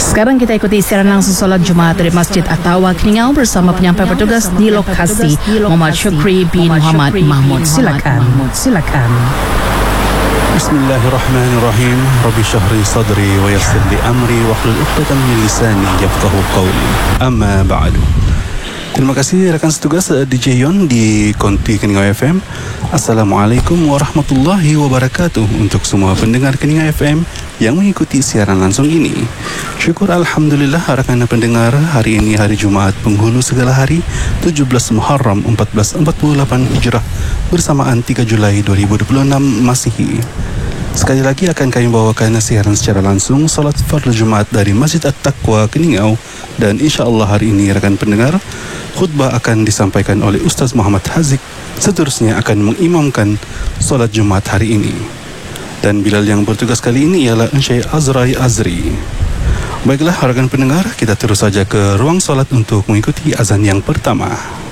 Sekarang kita ikuti siaran langsung solat Jumaat dari Masjid At-Taqwa Keningau bersama penyampai bertugas di lokasi Muhammad Syukri bin Muhammad Mahmud. Silakan. Bismillahirrahmanirrahim. Rabbi syahri sadri wa yassir li amri wahlul 'uqdatam min lisani yafqahu qawli. Amma ba'du. Terima kasih rakan setugas DJ Yon di Konti Keningau FM. Assalamualaikum warahmatullahi wabarakatuh untuk semua pendengar Keningau FM yang mengikuti siaran langsung ini. Syukur Alhamdulillah rakan pendengar, hari ini hari Jumaat penghulu segala hari 17 Muharram 1448 Hijrah bersamaan 3 Julai 2026 Masihi. Sekali lagi akan kami bawakan siaran secara langsung salat fardu Jumaat dari Masjid At-Taqwa Keningau, dan insyaAllah hari ini rakan pendengar, khutbah akan disampaikan oleh Ustaz Muhammad Hazik. Seterusnya akan mengimamkan salat Jumaat hari ini. Dan bilal yang bertugas kali ini ialah Syekh Azrai Azri. Baiklah rakan pendengar, kita terus saja ke ruang salat untuk mengikuti azan yang pertama.